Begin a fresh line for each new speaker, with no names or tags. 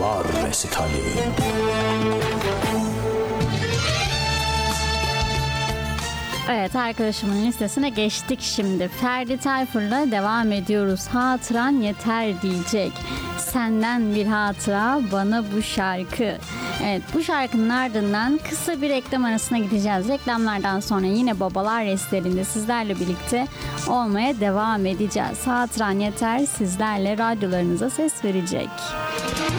Hatıralar Resitali.
Evet, arkadaşımın listesine geçtik şimdi. Ferdi Tayfur'la devam ediyoruz. Hatıran yeter diyecek. Senden bir hatıra, bana bu şarkı. Evet, bu şarkının ardından kısa bir reklam arasına gideceğiz. Reklamlardan sonra yine Babalar Restlerinde sizlerle birlikte olmaya devam edeceğiz. Hatıran yeter sizlerle radyolarınıza ses verecek.